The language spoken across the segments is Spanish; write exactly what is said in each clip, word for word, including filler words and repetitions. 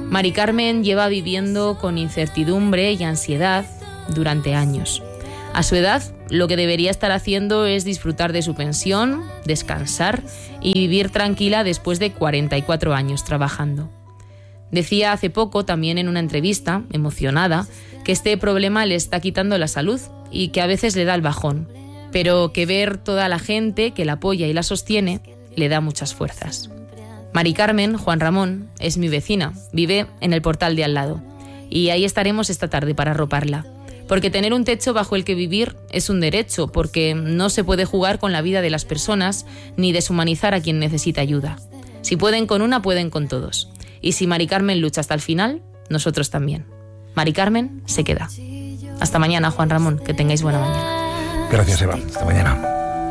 Mari Carmen lleva viviendo con incertidumbre y ansiedad durante años. A su edad, lo que debería estar haciendo es disfrutar de su pensión, descansar y vivir tranquila después de cuarenta y cuatro años trabajando. Decía hace poco, también en una entrevista, emocionada, que este problema le está quitando la salud y que a veces le da el bajón, pero que ver toda la gente que la apoya y la sostiene le da muchas fuerzas. Mari Carmen, Juan Ramón, es mi vecina, vive en el portal de al lado, y ahí estaremos esta tarde para arroparla. Porque tener un techo bajo el que vivir es un derecho, porque no se puede jugar con la vida de las personas ni deshumanizar a quien necesita ayuda. Si pueden con una, pueden con todos. Y si Mari Carmen lucha hasta el final, nosotros también. Mari Carmen se queda. Hasta mañana, Juan Ramón, que tengáis buena mañana. Gracias, Eva. Hasta mañana.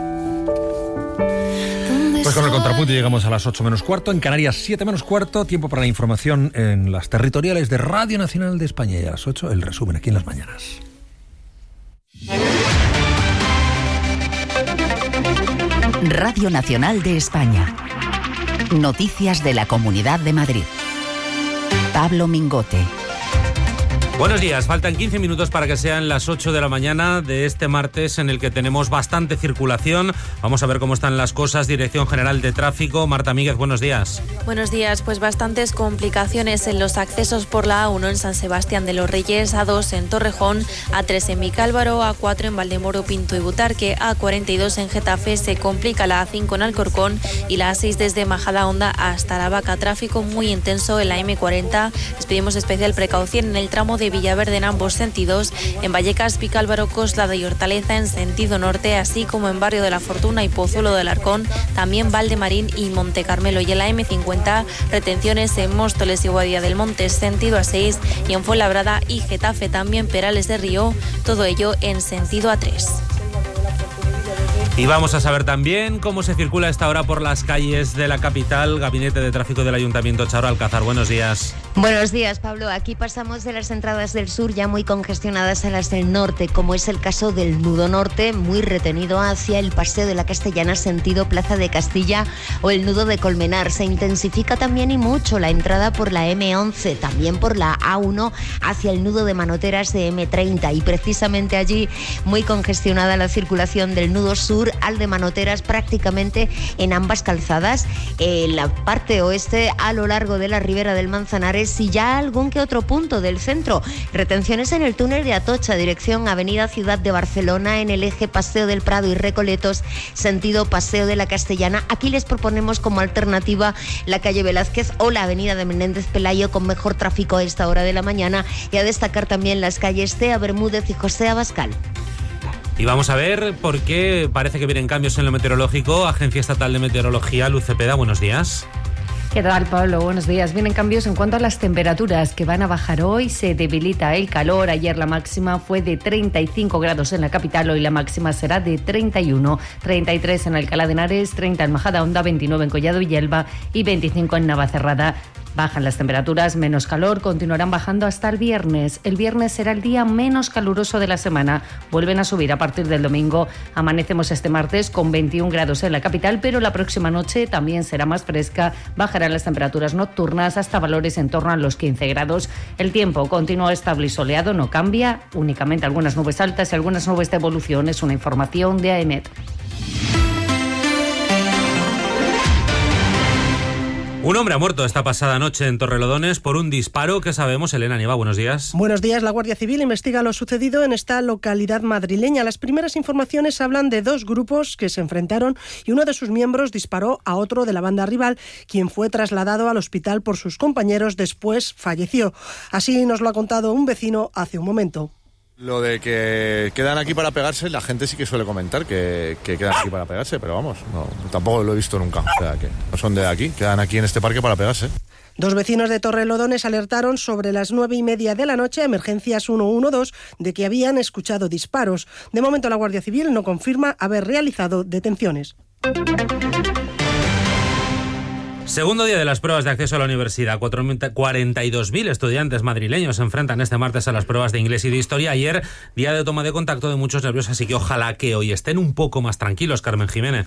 Pues con el contrapunto llegamos a las ocho menos cuarto, en Canarias siete menos cuarto, tiempo para la información en las territoriales de Radio Nacional de España, y a las ocho el resumen aquí en Las Mañanas. Radio Nacional de España. Noticias de la Comunidad de Madrid. Pablo Mingote. Buenos días, faltan quince minutos para que sean las ocho de la mañana de este martes, en el que tenemos bastante circulación. Vamos a ver cómo están las cosas. Dirección General de Tráfico, Marta Míguez, buenos días. Buenos días, pues bastantes complicaciones en los accesos por la A uno en San Sebastián de los Reyes, A dos en Torrejón, A tres en Vicálvaro, A cuatro en Valdemoro, Pinto y Butarque, A cuarenta y dos en Getafe, se complica la A cinco en Alcorcón y la A seis desde Majadahonda hasta Aravaca. Tráfico muy intenso en la eme cuarenta. Les pedimos especial precaución en el tramo de Villaverde en ambos sentidos, en Vallecas, Vicálvaro, Coslada y Hortaleza en sentido norte, así como en Barrio de la Fortuna y Pozuelo del Arcón, también Valdemarín y Monte Carmelo. Y en la eme cincuenta, retenciones en Móstoles y Boadilla del Monte, sentido A seis, y en Fuenlabrada y Getafe, también Perales de Río, todo ello en sentido A tres. Y vamos a saber también cómo se circula a esta hora por las calles de la capital. Gabinete de Tráfico del Ayuntamiento, Charo Alcázar, buenos días. Buenos días, Pablo. Aquí pasamos de las entradas del sur ya muy congestionadas a las del norte, como es el caso del nudo norte, muy retenido hacia el Paseo de la Castellana, sentido Plaza de Castilla, o el nudo de Colmenar. Se intensifica también y mucho la entrada por la eme once, también por la A uno hacia el nudo de Manoteras de eme treinta, y precisamente allí muy congestionada la circulación del nudo sur al de Manoteras, prácticamente en ambas calzadas, en la parte oeste a lo largo de la Ribera del Manzanares, y ya algún que otro punto del centro. Retenciones en el túnel de Atocha, dirección Avenida Ciudad de Barcelona, en el eje Paseo del Prado y Recoletos, sentido Paseo de la Castellana. Aquí les proponemos como alternativa la calle Velázquez o la avenida de Menéndez Pelayo, con mejor tráfico a esta hora de la mañana, y a destacar también las calles Cea Bermúdez y José Abascal. Y vamos a ver por qué parece que vienen cambios en lo meteorológico. Agencia Estatal de Meteorología, Luz Cepeda, buenos días. ¿Qué tal, Pablo? Buenos días. Vienen cambios en cuanto a las temperaturas, que van a bajar hoy. Se debilita el calor. Ayer la máxima fue de treinta y cinco grados en la capital. Hoy la máxima será de treinta y uno. treinta y tres en Alcalá de Henares, treinta en Majadahonda, veintinueve en Collado Villalba y veinticinco en Navacerrada. Bajan las temperaturas, menos calor, continuarán bajando hasta el viernes. El viernes será el día menos caluroso de la semana. Vuelven a subir a partir del domingo. Amanecemos este martes con veintiún grados en la capital, pero la próxima noche también será más fresca. Bajarán las temperaturas nocturnas hasta valores en torno a los quince grados. El tiempo continúa estable y soleado, no cambia. Únicamente algunas nubes altas y algunas nubes de evolución. Es una información de AEMET. Un hombre ha muerto esta pasada noche en Torrelodones por un disparo. ¿Qué sabemos? Elena Nieva, buenos días. Buenos días. La Guardia Civil investiga lo sucedido en esta localidad madrileña. Las primeras informaciones hablan de dos grupos que se enfrentaron y uno de sus miembros disparó a otro de la banda rival, quien fue trasladado al hospital por sus compañeros. Después falleció. Así nos lo ha contado un vecino hace un momento. Lo de que quedan aquí para pegarse, la gente sí que suele comentar que, que quedan aquí para pegarse, pero vamos, no, tampoco lo he visto nunca. O sea, que no son de aquí, quedan aquí en este parque para pegarse. Dos vecinos de Torrelodones alertaron sobre las nueve y media de la noche a Emergencias ciento doce de que habían escuchado disparos. De momento la Guardia Civil no confirma haber realizado detenciones. Segundo día de las pruebas de acceso a la universidad. cuarenta y dos mil estudiantes madrileños se enfrentan este martes a las pruebas de inglés y de historia. Ayer, día de toma de contacto de muchos nervios, así que ojalá que hoy estén un poco más tranquilos. Carmen Jiménez.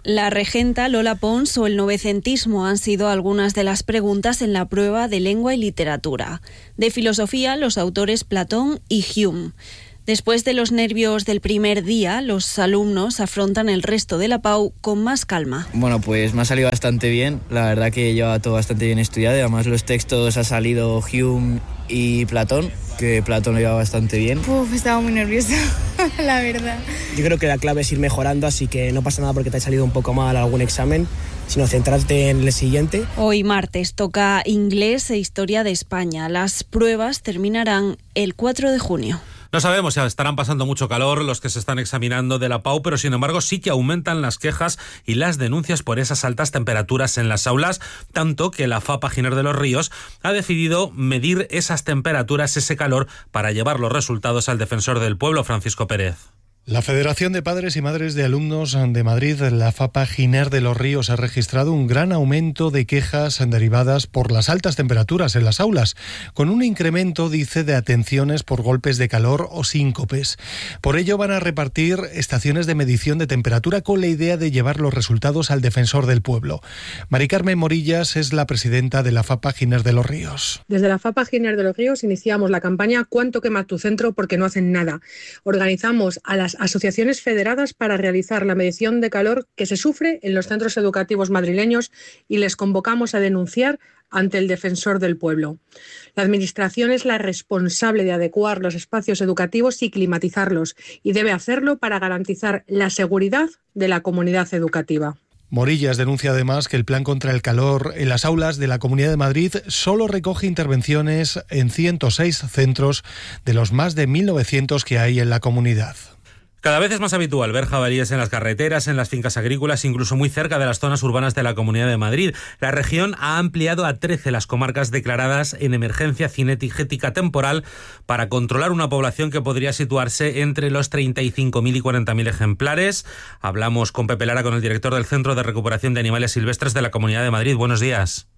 La regenta, Lola Pons o el novecentismo han sido algunas de las preguntas en la prueba de lengua y literatura. De filosofía, los autores Platón y Hume. Después de los nervios del primer día, los alumnos afrontan el resto de la P A U con más calma. Bueno, pues me ha salido bastante bien. La verdad que lleva todo bastante bien estudiado. Además, los textos ha salido Hume y Platón, que Platón lo lleva bastante bien. Uf, estaba muy nerviosa, la verdad. Yo creo que la clave es ir mejorando, así que no pasa nada porque te ha salido un poco mal algún examen, sino centrarte en el siguiente. Hoy martes toca inglés e historia de España. Las pruebas terminarán el cuatro de junio. No sabemos si estarán pasando mucho calor los que se están examinando de la P A U, pero sin embargo sí que aumentan las quejas y las denuncias por esas altas temperaturas en las aulas, tanto que la FAPA Giner de los Ríos ha decidido medir esas temperaturas, ese calor, para llevar los resultados al defensor del pueblo, Francisco Pérez. La Federación de Padres y Madres de Alumnos de Madrid, la FAPA Giner de los Ríos, ha registrado un gran aumento de quejas derivadas por las altas temperaturas en las aulas, con un incremento, dice, de atenciones por golpes de calor o síncopes. Por ello van a repartir estaciones de medición de temperatura con la idea de llevar los resultados al defensor del pueblo. Mari Carmen Morillas es la presidenta de la FAPA Giner de los Ríos. Desde la FAPA Giner de los Ríos iniciamos la campaña ¿Cuánto quema tu centro? Porque no hacen nada. Organizamos a las asociaciones federadas para realizar la medición de calor que se sufre en los centros educativos madrileños y les convocamos a denunciar ante el defensor del pueblo. La Administración es la responsable de adecuar los espacios educativos y climatizarlos y debe hacerlo para garantizar la seguridad de la comunidad educativa. Morillas denuncia además que el plan contra el calor en las aulas de la Comunidad de Madrid solo recoge intervenciones en ciento seis centros de los más de mil novecientos que hay en la comunidad. Cada vez es más habitual ver jabalíes en las carreteras, en las fincas agrícolas, incluso muy cerca de las zonas urbanas de la Comunidad de Madrid. La región ha ampliado a trece las comarcas declaradas en emergencia cinegética temporal para controlar una población que podría situarse entre los treinta y cinco mil y cuarenta mil ejemplares. Hablamos con Pepe Lara, con el director del Centro de Recuperación de Animales Silvestres de la Comunidad de Madrid. Buenos días.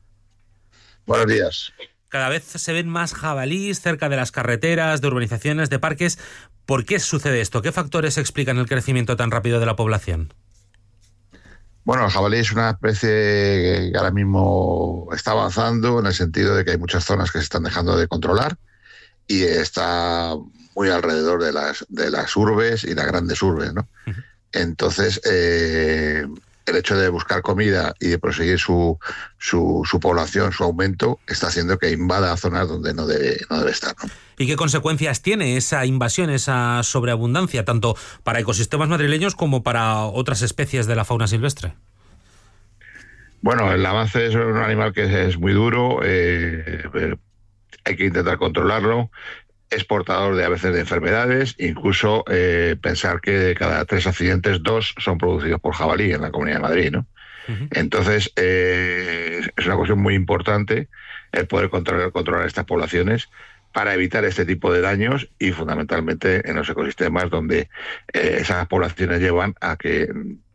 Buenos días. Cada vez se ven más jabalíes cerca de las carreteras, de urbanizaciones, de parques. ¿Por qué sucede esto? ¿Qué factores explican el crecimiento tan rápido de la población? Bueno, el jabalí es una especie que ahora mismo está avanzando en el sentido de que hay muchas zonas que se están dejando de controlar y está muy alrededor de las, de las urbes y las grandes urbes, ¿no? Uh-huh. Entonces, eh, el hecho de buscar comida y de proseguir su, su, su población, su aumento, está haciendo que invada zonas donde no debe, no debe estar, ¿no? ¿Y qué consecuencias tiene esa invasión, esa sobreabundancia, tanto para ecosistemas madrileños como para otras especies de la fauna silvestre? Bueno, el avance es un animal que es muy duro, eh, hay que intentar controlarlo, es portador de a veces de enfermedades, incluso eh, pensar que de cada tres accidentes, dos son producidos por jabalí en la Comunidad de Madrid, ¿no? Uh-huh. Entonces, eh, es una cuestión muy importante el poder controlar, controlar estas poblaciones para evitar este tipo de daños y fundamentalmente en los ecosistemas donde eh, esas poblaciones llevan a que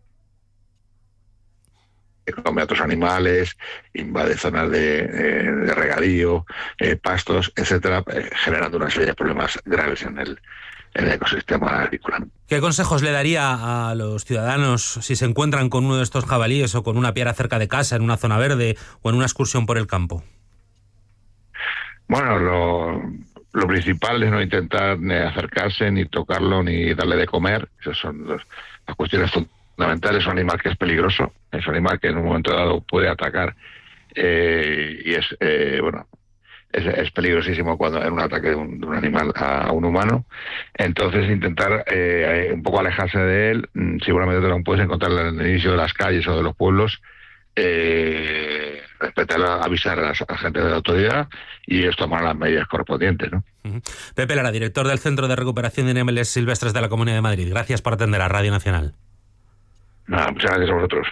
come a otros animales, invade zonas de, eh, de regadío, eh, pastos, etcétera, eh, generando una serie de problemas graves en el, en el ecosistema agrícola. ¿Qué consejos le daría a los ciudadanos si se encuentran con uno de estos jabalíes o con una piara cerca de casa, en una zona verde o en una excursión por el campo? Bueno, lo, lo principal es no intentar ni acercarse, ni tocarlo, ni darle de comer. Esas son los, las cuestiones fundamentales. Es un animal que es peligroso, es un animal que en un momento dado puede atacar eh, y es, eh, bueno, es, es peligrosísimo cuando en un ataque de un, de un animal a, a un humano. Entonces intentar eh, un poco alejarse de él. Seguramente te lo puedes encontrar en el inicio de las calles o de los pueblos. Eh, respetar, avisar a la, a la gente de la autoridad y ellos tomar las medidas correspondientes, ¿no? Uh-huh. Pepe Lara, director del Centro de Recuperación de Animales Silvestres de la Comunidad de Madrid. Gracias por atender a Radio Nacional. Nada, muchas gracias a vosotros.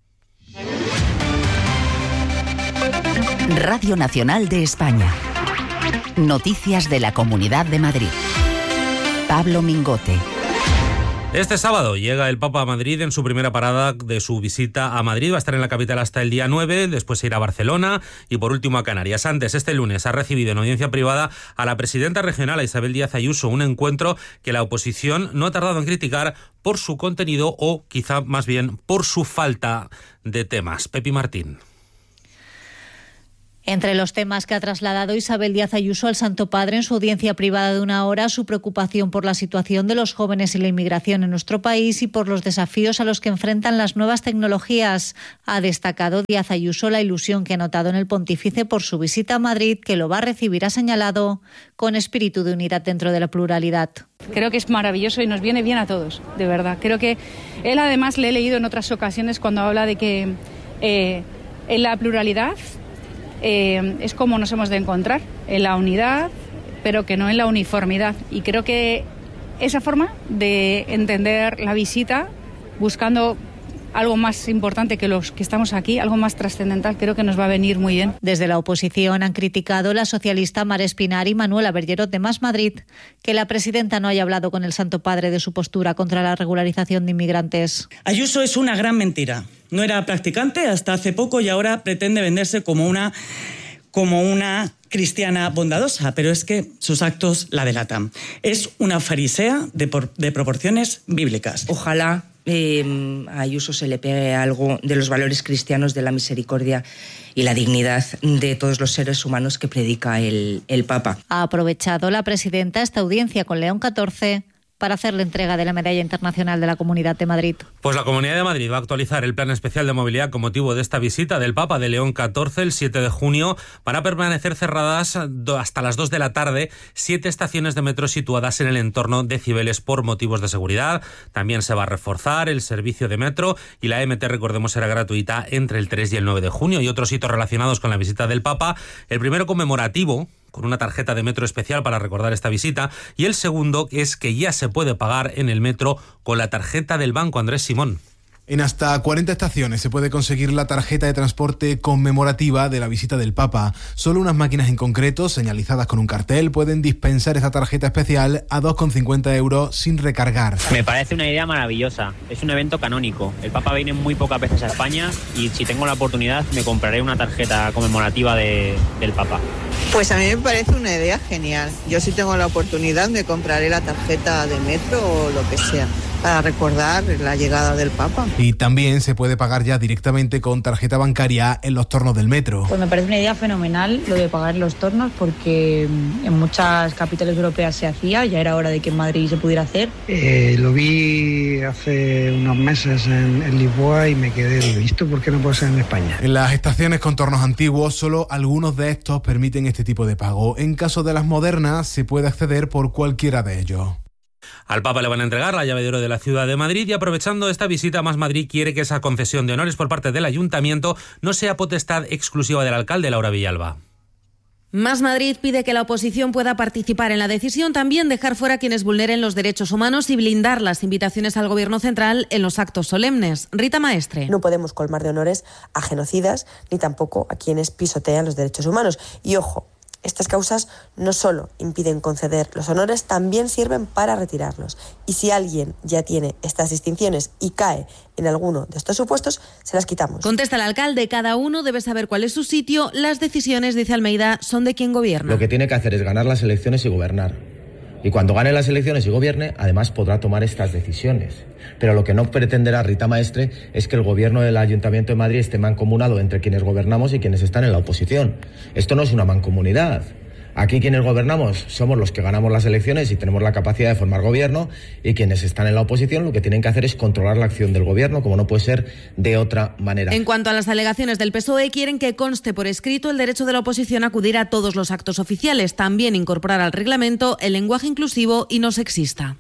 Radio Nacional de España. Noticias de la Comunidad de Madrid. Pablo Mingote. Este sábado llega el Papa a Madrid en su primera parada de su visita a Madrid. Va a estar en la capital hasta el día nueve, después se irá a Barcelona y por último a Canarias. Antes, este lunes, ha recibido en audiencia privada a la presidenta regional, a Isabel Díaz Ayuso, un encuentro que la oposición no ha tardado en criticar por su contenido o quizá más bien por su falta de temas. Pepi Martín. Entre los temas que ha trasladado Isabel Díaz Ayuso al Santo Padre en su audiencia privada de una hora, su preocupación por la situación de los jóvenes y la inmigración en nuestro país y por los desafíos a los que enfrentan las nuevas tecnologías. Ha destacado Díaz Ayuso la ilusión que ha notado en el pontífice por su visita a Madrid, que lo va a recibir, ha señalado, con espíritu de unidad dentro de la pluralidad. Creo que es maravilloso y nos viene bien a todos, de verdad. Creo que él, además, le he leído en otras ocasiones cuando habla de que eh, en la pluralidad Eh, es como nos hemos de encontrar, en la unidad, pero que no en la uniformidad. Y creo que esa forma de entender la visita, buscando algo más importante que los que estamos aquí, algo más trascendental, creo que nos va a venir muy bien. Desde la oposición han criticado la socialista Mar Espinar y Manuela Bergerot de Más Madrid que la presidenta no haya hablado con el Santo Padre de su postura contra la regularización de inmigrantes. Ayuso es una gran mentira. No era practicante hasta hace poco y ahora pretende venderse como una, como una cristiana bondadosa, pero es que sus actos la delatan. Es una farisea de, por, de proporciones bíblicas. Ojalá eh, a Ayuso se le pegue algo de los valores cristianos, de la misericordia y la dignidad de todos los seres humanos que predica el, el Papa. Ha aprovechado la presidenta esta audiencia con León catorce para hacer la entrega de la Medalla Internacional de la Comunidad de Madrid. Pues la Comunidad de Madrid va a actualizar el plan especial de movilidad con motivo de esta visita del Papa de León catorce el siete de junio. Van a permanecer cerradas hasta las dos de la tarde siete estaciones de metro situadas en el entorno de Cibeles por motivos de seguridad. También se va a reforzar el servicio de metro y la M T, recordemos, será gratuita entre el tres y el nueve de junio. Y otros hitos relacionados con la visita del Papa. El primero conmemorativo, con una tarjeta de metro especial para recordar esta visita, y el segundo es que ya se puede pagar en el metro con la tarjeta del Banco Andrés Simón. En hasta cuarenta estaciones se puede conseguir la tarjeta de transporte conmemorativa de la visita del Papa. Solo unas máquinas en concreto, señalizadas con un cartel, pueden dispensar esta tarjeta especial a dos con cincuenta euros sin recargar. Me parece una idea maravillosa. Es un evento canónico. El Papa viene muy pocas veces a España y si tengo la oportunidad me compraré una tarjeta conmemorativa de, del Papa. Pues a mí me parece una idea genial. Yo si tengo la oportunidad me compraré la tarjeta de metro o lo que sea, para recordar la llegada del Papa. Y también se puede pagar ya directamente con tarjeta bancaria en los tornos del metro. Pues me parece una idea fenomenal lo de pagar en los tornos, porque en muchas capitales europeas se hacía, ya era hora de que en Madrid se pudiera hacer. Eh, lo vi hace unos meses en, en Lisboa y me quedé visto, ¿por qué no puede ser en España? En las estaciones con tornos antiguos, solo algunos de estos permiten este tipo de pago. En caso de las modernas, se puede acceder por cualquiera de ellos. Al Papa le van a entregar la llave de oro de la ciudad de Madrid y aprovechando esta visita, Más Madrid quiere que esa concesión de honores por parte del Ayuntamiento no sea potestad exclusiva del alcalde. Laura Villalba. Más Madrid pide que la oposición pueda participar en la decisión, también dejar fuera a quienes vulneren los derechos humanos y blindar las invitaciones al Gobierno central en los actos solemnes. Rita Maestre. No podemos colmar de honores a genocidas ni tampoco a quienes pisotean los derechos humanos. Y ojo, estas causas no solo impiden conceder los honores, también sirven para retirarlos. Y si alguien ya tiene estas distinciones y cae en alguno de estos supuestos, se las quitamos. Contesta el alcalde, cada uno debe saber cuál es su sitio. Las decisiones, dice Almeida, son de quien gobierna. Lo que tiene que hacer es ganar las elecciones y gobernar. Y cuando gane las elecciones y gobierne, además podrá tomar estas decisiones. Pero lo que no pretenderá Rita Maestre es que el gobierno del Ayuntamiento de Madrid esté mancomunado entre quienes gobernamos y quienes están en la oposición. Esto no es una mancomunidad. Aquí quienes gobernamos somos los que ganamos las elecciones y tenemos la capacidad de formar gobierno, y quienes están en la oposición lo que tienen que hacer es controlar la acción del gobierno, como no puede ser de otra manera. En cuanto a las alegaciones del P S O E, quieren que conste por escrito el derecho de la oposición a acudir a todos los actos oficiales, también incorporar al reglamento el lenguaje inclusivo y no sexista.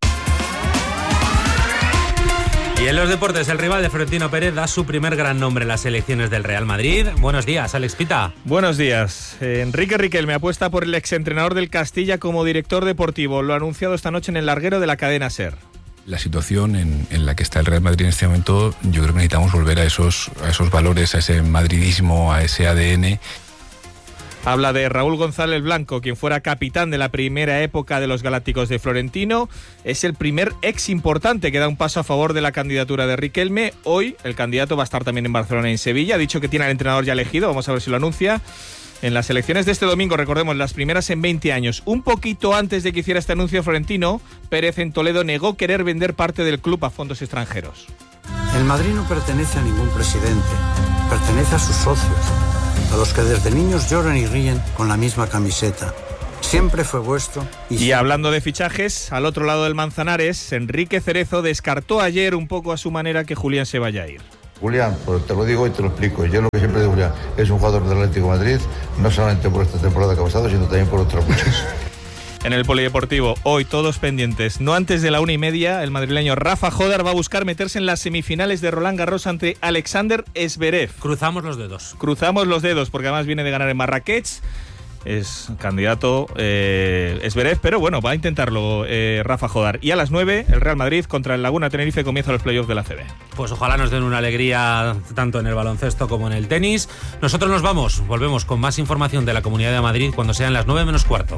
Y en los deportes, el rival de Florentino Pérez da su primer gran nombre en las selecciones del Real Madrid. Buenos días, Alex Pita. Buenos días. Enrique Riquelme apuesta por el exentrenador del Castilla como director deportivo. Lo ha anunciado esta noche en el larguero de la cadena SER. La situación en, en la que está el Real Madrid en este momento, yo creo que necesitamos volver a esos, a esos valores, a ese madridismo, a ese A D N. Habla de Raúl González Blanco, quien fuera capitán de la primera época de los Galácticos de Florentino. Es el primer ex importante que da un paso a favor de la candidatura de Riquelme. Hoy el candidato va a estar también en Barcelona y en Sevilla. Ha dicho que tiene al entrenador ya elegido, vamos a ver si lo anuncia. En las elecciones de este domingo, recordemos, las primeras en veinte años. Un poquito antes de que hiciera este anuncio Florentino, Pérez en Toledo negó querer vender parte del club a fondos extranjeros. El Madrid no pertenece a ningún presidente, pertenece a sus socios, a los que desde niños lloran y ríen con la misma camiseta. Siempre fue vuestro. Y, y hablando de fichajes, al otro lado del Manzanares, Enrique Cerezo descartó ayer un poco a su manera que Julián se vaya a ir. Julián, pues te lo digo y te lo explico. Yo lo que siempre digo, Julián, es un jugador del Atlético de Madrid, no solamente por esta temporada que ha pasado, sino también por otras muchas. En el Polideportivo, hoy todos pendientes. No antes de la una y media, el madrileño Rafa Jódar va a buscar meterse en las semifinales de Roland Garros ante Alexander Zverev. Cruzamos los dedos. Cruzamos los dedos, porque además viene de ganar en Marrakech. Es candidato eh, Zverev, pero bueno, va a intentarlo eh, Rafa Jódar. Y a las nueve, el Real Madrid contra el Laguna Tenerife comienza los playoffs de la A C B. Pues ojalá nos den una alegría tanto en el baloncesto como en el tenis. Nosotros nos vamos, volvemos con más información de la Comunidad de Madrid cuando sean las nueve menos cuarto.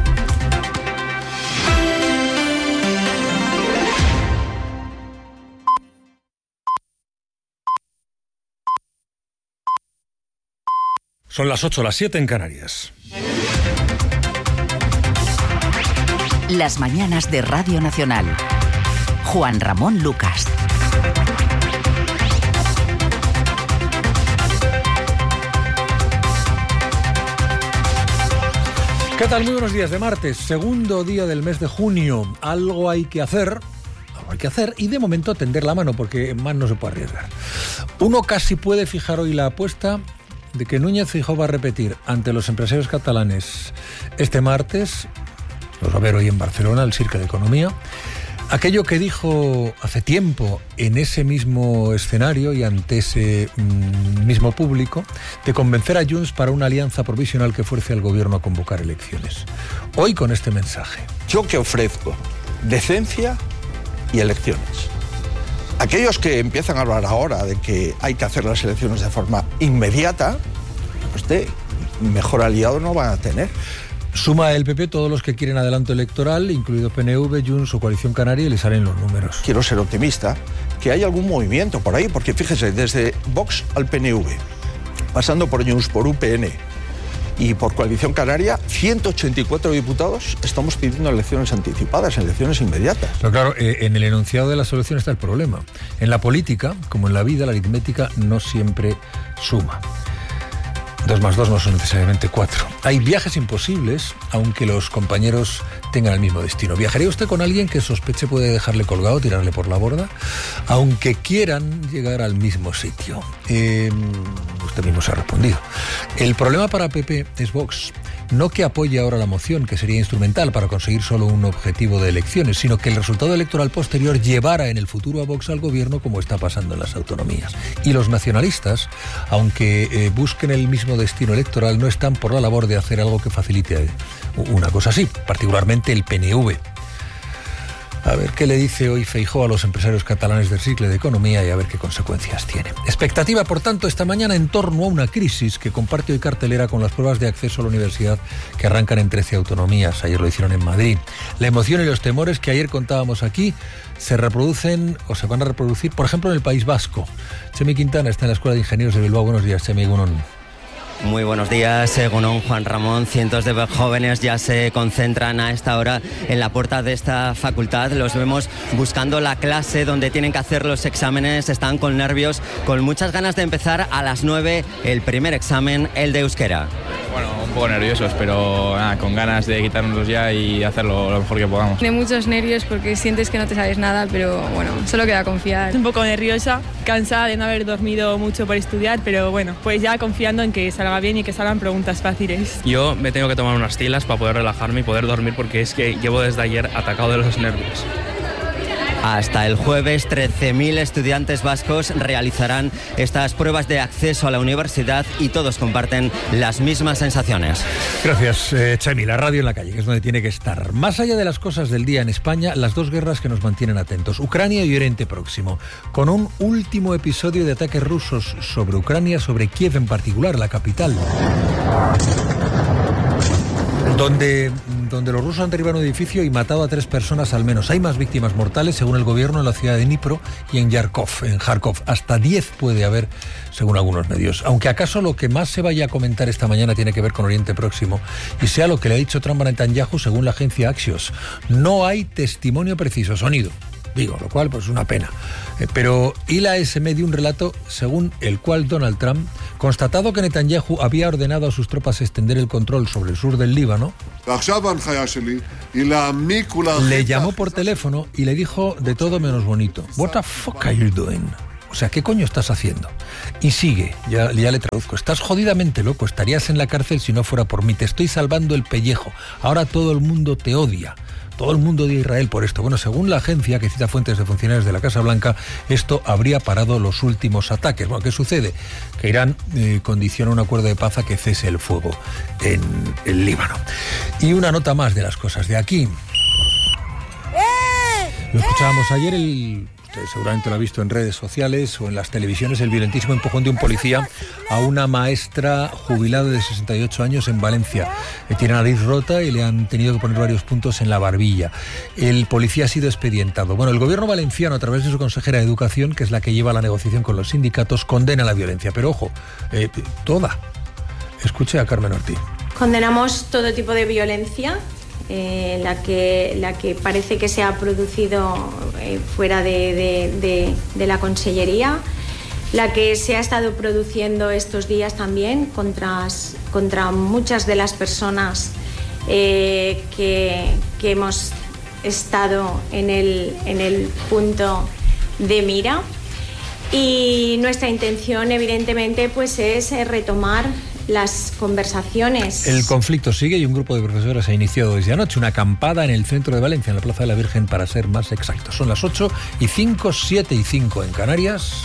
Son las ocho, las siete en Canarias. Las mañanas de Radio Nacional. Juan Ramón Lucas. ¿Qué tal? Muy buenos días de martes, segundo día del mes de junio. Algo hay que hacer, algo hay que hacer y de momento tender la mano porque más no se puede arriesgar. Uno casi puede fijar hoy la apuesta de que Núñez Feijóo va a repetir ante los empresarios catalanes este martes, los va a ver hoy en Barcelona, el Cirque de Economía, aquello que dijo hace tiempo en ese mismo escenario y ante ese mm, mismo público, de convencer a Junts para una alianza provisional que fuerce al gobierno a convocar elecciones. Hoy con este mensaje. Yo que ofrezco decencia y elecciones. Aquellos que empiezan a hablar ahora de que hay que hacer las elecciones de forma inmediata, pues de mejor aliado no van a tener. Suma el P P todos los que quieren adelanto electoral, incluido P N V, Junts o Coalición Canaria, y le salen los números. Quiero ser optimista, que hay algún movimiento por ahí, porque fíjese, desde Vox al P N V, pasando por Junts, por U P N y por Coalición Canaria, ciento ochenta y cuatro diputados estamos pidiendo elecciones anticipadas, elecciones inmediatas. Pero claro, eh, en el enunciado de la solución está el problema. En la política, como en la vida, la aritmética no siempre suma. Dos más dos no son necesariamente cuatro. Hay viajes imposibles, aunque los compañeros tengan el mismo destino. ¿Viajaría usted con alguien que sospeche puede dejarle colgado, tirarle por la borda? Aunque quieran llegar al mismo sitio. Eh, usted mismo se ha respondido. El problema para P P es Vox. No que apoye ahora la moción, que sería instrumental para conseguir solo un objetivo de elecciones, sino que el resultado electoral posterior llevara en el futuro a Vox al gobierno, como está pasando en las autonomías. Y los nacionalistas, aunque eh, busquen el mismo destino electoral, no están por la labor de hacer algo que facilite una cosa así, particularmente el P N V. A ver qué le dice hoy Feijóo a los empresarios catalanes del Cirque de Economía y a ver qué consecuencias tiene. Expectativa, por tanto, esta mañana en torno a una crisis que comparte hoy cartelera con las pruebas de acceso a la universidad que arrancan en trece autonomías. Ayer lo hicieron en Madrid. La emoción y los temores que ayer contábamos aquí se reproducen o se van a reproducir, por ejemplo, en el País Vasco. Chemi Quintana está en la Escuela de Ingenieros de Bilbao. Buenos días, Chemi. Egunon. Muy buenos días, Egunon, Juan Ramón. Cientos de jóvenes ya se concentran a esta hora en la puerta de esta facultad. Los vemos buscando la clase donde tienen que hacer los exámenes. Están con nervios, con muchas ganas de empezar a las nueve el primer examen, el de euskera. Bueno, un poco nerviosos, pero nada, con ganas de quitárnoslos ya y hacerlo lo mejor que podamos. Tiene muchos nervios porque sientes que no te sabes nada, pero bueno, solo queda confiar. Un poco nerviosa, cansada de no haber dormido mucho por estudiar, pero bueno, pues ya confiando en que salga bien y que salgan preguntas fáciles. Yo me tengo que tomar unas tilas para poder relajarme y poder dormir porque es que llevo desde ayer atacado de los nervios. Hasta el jueves, trece mil estudiantes vascos realizarán estas pruebas de acceso a la universidad y todos comparten las mismas sensaciones. Gracias, eh, Chemi. La radio en la calle, que es donde tiene que estar. Más allá de las cosas del día en España, las dos guerras que nos mantienen atentos, Ucrania y Oriente Próximo, con un último episodio de ataques rusos sobre Ucrania, sobre Kiev en particular, la capital. Donde, donde los rusos han derribado un edificio y matado a tres personas al menos. Hay más víctimas mortales, según el gobierno, en la ciudad de Dnipro y en Yarkov, en Kharkov. Hasta diez puede haber, según algunos medios. Aunque acaso lo que más se vaya a comentar esta mañana tiene que ver con Oriente Próximo y sea lo que le ha dicho Trump a Netanyahu, según la agencia Axios. No hay testimonio preciso, sonido. Digo, lo cual pues es una pena. Eh, pero I L A S M dio un relato según el cual Donald Trump, constatado que Netanyahu había ordenado a sus tropas extender el control sobre el sur del Líbano, le llamó por teléfono y le dijo de todo menos bonito. What the fuck are you doing? O sea, ¿qué coño estás haciendo? Y sigue, ya, ya le traduzco. Estás jodidamente loco, estarías en la cárcel si no fuera por mí. Te estoy salvando el pellejo. Ahora todo el mundo te odia. Todo el mundo odia a Israel por esto. Bueno, según la agencia, que cita fuentes de funcionarios de la Casa Blanca, esto habría parado los últimos ataques. Bueno, ¿qué sucede? Que Irán eh, condiciona un acuerdo de paz a que cese el fuego en el Líbano. Y una nota más de las cosas de aquí. Lo escuchábamos ayer, el... seguramente lo ha visto en redes sociales o en las televisiones, el violentísimo empujón de un policía a una maestra jubilada de sesenta y ocho años en Valencia. Tiene la nariz rota y le han tenido que poner varios puntos en la barbilla. El policía ha sido expedientado. Bueno, el gobierno valenciano, a través de su consejera de Educación, que es la que lleva la negociación con los sindicatos, condena la violencia. Pero ojo, eh, toda. Escuche a Carmen Ortiz. Condenamos todo tipo de violencia. Eh, la, que, la que parece que se ha producido eh, fuera de, de, de, de la Consellería, la que se ha estado produciendo estos días también contra, contra muchas de las personas eh, que, que hemos estado en el, en el punto de mira. Y nuestra intención, evidentemente, pues es retomar las conversaciones. El conflicto sigue y un grupo de profesores ha iniciado desde anoche una acampada en el centro de Valencia, en la Plaza de la Virgen, para ser más exactos. Son las ocho y cinco, siete y cinco en Canarias.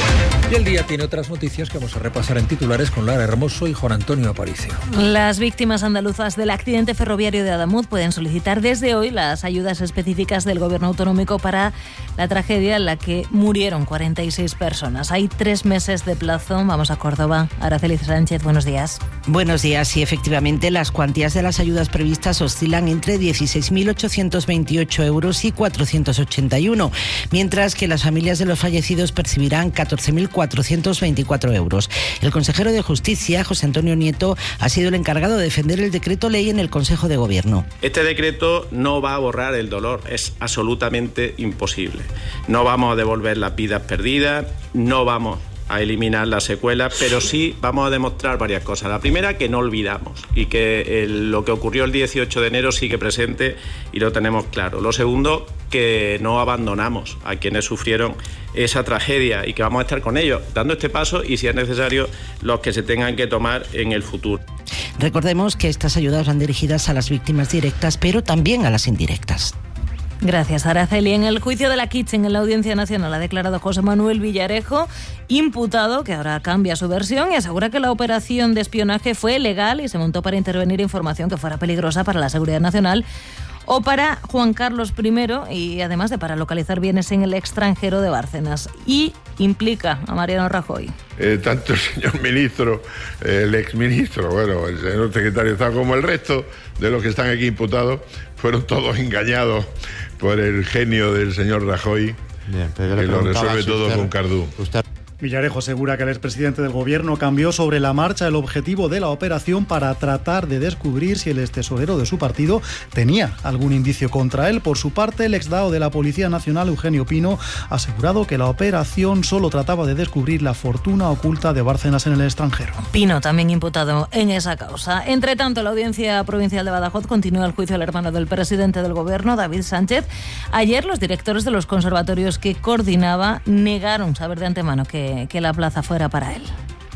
Y el día tiene otras noticias que vamos a repasar en titulares con Lara Hermoso y Juan Antonio Aparicio. Las víctimas andaluzas del accidente ferroviario de Adamuz pueden solicitar desde hoy las ayudas específicas del Gobierno autonómico para la tragedia en la que murieron cuarenta y seis personas. Hay tres meses de plazo. Vamos a Córdoba. Araceli Sánchez, buenos días. Buenos días. Sí, efectivamente, las cuantías de las ayudas previstas oscilan entre dieciséis mil ochocientos veintiocho euros y cuatrocientos ochenta y uno, mientras que las familias de los fallecidos percibirán catorce mil cuatrocientos veinticuatro euros. El consejero de Justicia, José Antonio Nieto, ha sido el encargado de defender el decreto ley en el Consejo de Gobierno. Este decreto no va a borrar el dolor, es absolutamente imposible. No vamos a devolver las vidas perdidas, no vamos a eliminar las secuelas, pero sí vamos a demostrar varias cosas. La primera, que no olvidamos y que el, lo que ocurrió el dieciocho de enero sigue presente y lo tenemos claro. Lo segundo, que no abandonamos a quienes sufrieron esa tragedia y que vamos a estar con ellos, dando este paso y, si es necesario, los que se tengan que tomar en el futuro. Recordemos que estas ayudas van dirigidas a las víctimas directas, pero también a las indirectas. Gracias, Araceli. En el juicio de la Kitchen en la Audiencia Nacional ha declarado José Manuel Villarejo, imputado, que ahora cambia su versión y asegura que la operación de espionaje fue legal y se montó para intervenir información que fuera peligrosa para la seguridad nacional o para Juan Carlos primero y además de para localizar bienes en el extranjero de Bárcenas. Y implica a Mariano Rajoy. Eh, tanto el señor ministro, eh, el exministro, bueno, el señor secretario de Estado como el resto de los que están aquí imputados fueron todos engañados por el genio del señor Rajoy. Bien, pero que lo resuelve si todo usted, con Cardú. Usted... Villarejo asegura que el expresidente del gobierno cambió sobre la marcha el objetivo de la operación para tratar de descubrir si el extesorero de su partido tenía algún indicio contra él. Por su parte, el exdao de la Policía Nacional, Eugenio Pino, ha asegurado que la operación solo trataba de descubrir la fortuna oculta de Bárcenas en el extranjero. Pino también imputado en esa causa. Entre tanto, la Audiencia Provincial de Badajoz continúa el juicio al hermano del presidente del gobierno, David Sánchez. Ayer los directores de los conservatorios que coordinaba negaron saber de antemano que que la plaza fuera para él.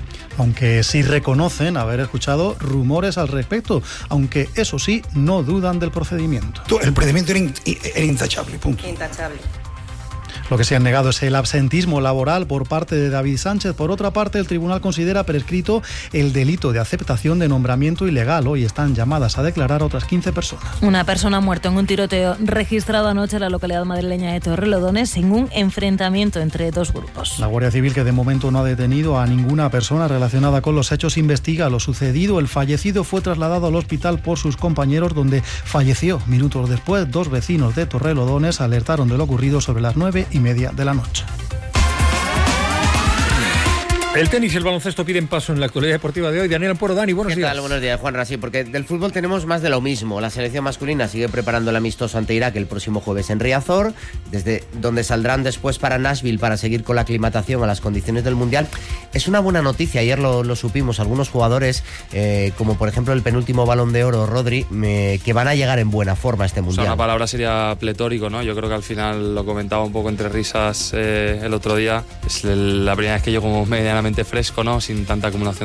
Aunque sí reconocen haber escuchado rumores al respecto, aunque eso sí, no dudan del procedimiento. El procedimiento era, in, era intachable, punto. Intachable. Lo que se han negado es el absentismo laboral por parte de David Sánchez. Por otra parte, el tribunal considera prescrito el delito de aceptación de nombramiento ilegal. Hoy están llamadas a declarar otras quince personas. Una persona ha muerto en un tiroteo registrado anoche en la localidad madrileña de Torrelodones en un enfrentamiento entre dos grupos. La Guardia Civil, que de momento no ha detenido a ninguna persona relacionada con los hechos, investiga lo sucedido. El fallecido fue trasladado al hospital por sus compañeros, donde falleció. Minutos después, dos vecinos de Torrelodones alertaron de lo ocurrido sobre las nueve y media de la noche. El tenis y el baloncesto piden paso en la actualidad deportiva de hoy. Daniel Amporo, Dani, buenos ¿Qué días. tal? Buenos días, Juanra. Sí, porque del fútbol tenemos más de lo mismo. La selección masculina sigue preparando el amistoso ante Irak el próximo jueves en Riazor, desde donde saldrán después para Nashville para seguir con la aclimatación a las condiciones del Mundial. Es una buena noticia, ayer lo, lo supimos, algunos jugadores, eh, como por ejemplo el penúltimo Balón de Oro, Rodri, me, que van a llegar en buena forma a este Mundial. O sea, una palabra sería pletórico, ¿no? Yo creo que al final, lo comentaba un poco entre risas eh, el otro día, es la primera vez que llego medianamente fresco, ¿no? Sin tanta acumulación